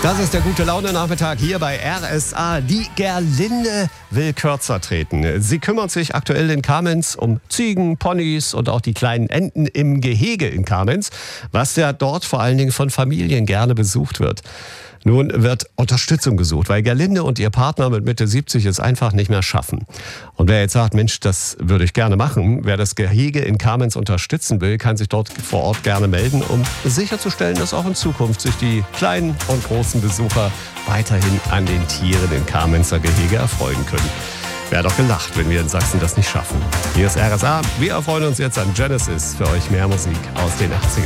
Das ist der Gute-Laune-Nachmittag hier bei RSA. Die Gerlinde will kürzer treten. Sie kümmert sich aktuell in Kamenz um Ziegen, Ponys und auch die kleinen Enten im Gehege in Kamenz, was ja dort vor allen Dingen von Familien gerne besucht wird. Nun wird Unterstützung gesucht, weil Gerlinde und ihr Partner mit Mitte 70 es einfach nicht mehr schaffen. Und wer jetzt sagt, Mensch, das würde ich gerne machen, wer das Gehege in Kamenz unterstützen will, kann sich dort vor Ort gerne melden, um sicherzustellen, dass auch in Zukunft sich die kleinen und großen Besucher weiterhin an den Tieren in Kamenzer Gehege erfreuen können. Wäre doch gelacht, wenn wir in Sachsen das nicht schaffen. Hier ist RSA. Wir erfreuen uns jetzt an Genesis. Für euch mehr Musik aus den 80ern.